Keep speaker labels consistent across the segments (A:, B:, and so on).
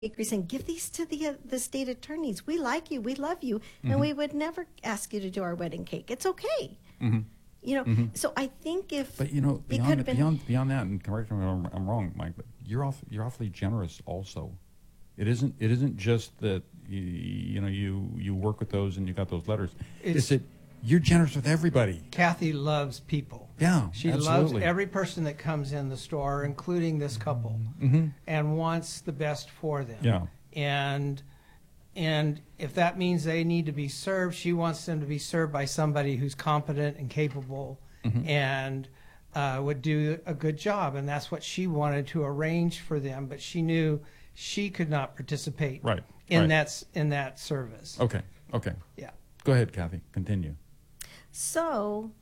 A: saying, give these to the state attorneys. We like you. We love you. And we would never ask you to do our wedding cake. It's okay. So I think if...
B: But, beyond that, and correct me if I'm wrong, Mike, but you're awfully generous also. It isn't just that you work with those and you got those letters. It's that you're generous with everybody.
C: Kathy loves people.
B: Yeah,
C: she
B: absolutely.
C: loves every person that comes in the store, including this couple, and wants the best for them.
B: Yeah.
C: And if that means they need to be served, she wants them to be served by somebody who's competent and capable and would do a good job. And that's what she wanted to arrange for them. But she knew she could not participate in that service.
B: Okay.
C: Yeah.
B: Go ahead, Kathy. Continue.
A: So,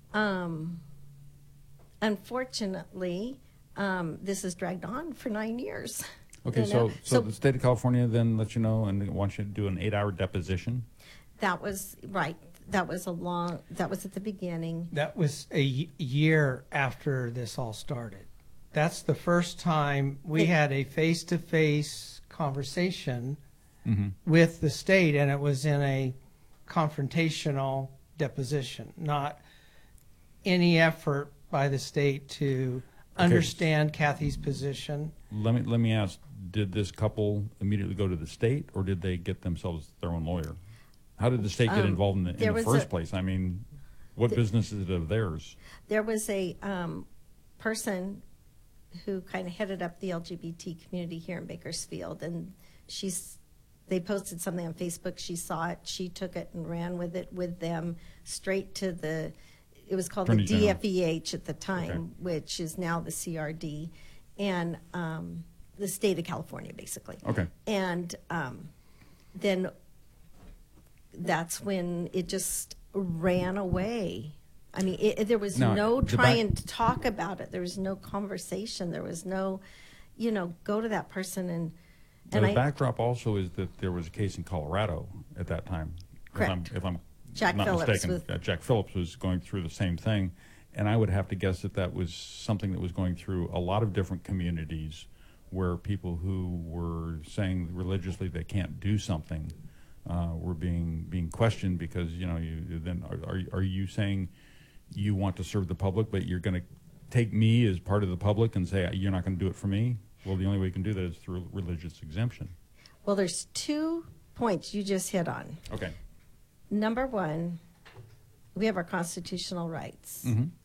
A: unfortunately, this has dragged on for 9 years.
B: Okay, so the state of California then lets you know and wants you to do an 8-hour deposition?
A: That was right. That was at the beginning.
C: That was a year after this all started. That's the first time we had a face-to-face conversation with the state, and it was in a confrontational deposition, not any effort by the state to understand Kathy's position.
B: Let me ask, did this couple immediately go to the state, or did they get themselves their own lawyer? How did the state get involved in the first place? I mean, what business is it of theirs?
A: There was a person who kind of headed up the LGBT community here in Bakersfield, and they posted something on Facebook. She saw it. She took it and ran with it with them straight to it was called the DFEH at the time, which is now the CRD, and the state of California, basically.
B: Okay.
A: And then that's when it just ran away. I mean, there was no trying to talk about it. There was no conversation. There was no, go to that person and
B: the backdrop also is that there was a case in Colorado at that time.
A: Correct.
B: If I'm
A: Jack
B: not
A: Phillips
B: mistaken, Jack Phillips was going through the same thing, and I would have to guess that was something that was going through a lot of different communities where people who were saying religiously they can't do something were being questioned because are you saying you want to serve the public, but you're going to take me as part of the public and say you're not going to do it for me? Well, the only way you can do that is through religious exemption.
A: Well, there's 2 points you just hit on.
B: Okay.
A: Number one, we have our constitutional rights.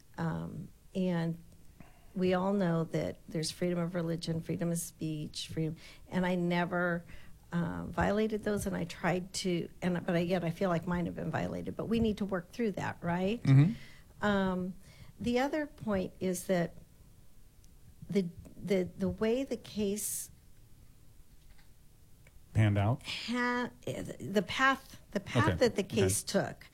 A: And we all know that there's freedom of religion, freedom of speech, and I never violated those, and I tried to, but yet I feel like mine have been violated. But we need to work through that, right? The other point is that the way the case
B: panned out,
A: the path that the case took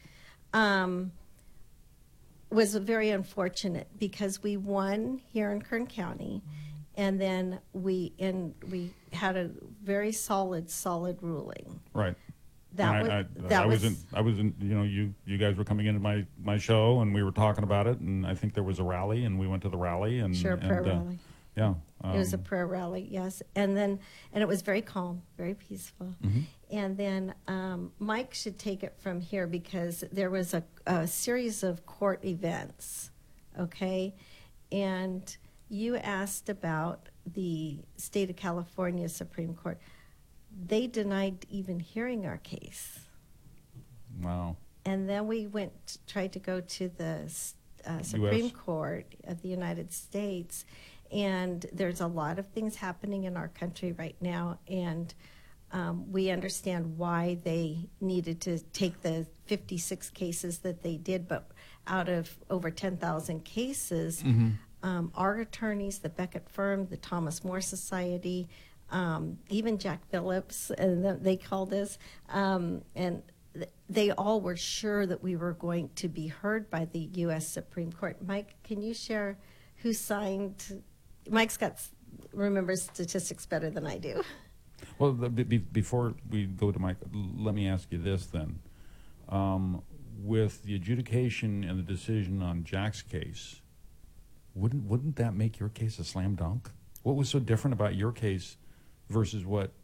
A: was very unfortunate because we won here in Kern County, and then we had a very solid ruling.
B: Right. I was in you guys were coming into my show and we were talking about it, and I think there was a rally and we went to the rally and
A: prayer rally.
B: Yeah.
A: It was a prayer rally, yes. And it was very calm, very peaceful. And then Mike should take it from here because there was a series of court events, okay? And you asked about the state of California Supreme Court. They denied even hearing our case.
B: Wow.
A: And then we tried to go to the Supreme Court of the United States, and there's a lot of things happening in our country right now, and we understand why they needed to take the 56 cases that they did, but out of over 10,000 cases, our attorneys, the Beckett firm, the Thomas More Society, even Jack Phillips, and they called us, and they all were sure that we were going to be heard by the U.S. Supreme Court. Mike, can you share who signed? Mike's remembers statistics better than I do.
B: Well, before we go to Mike, let me ask you this then. With the adjudication and the decision on Jack's case, wouldn't that make your case a slam dunk? What was so different about your case versus what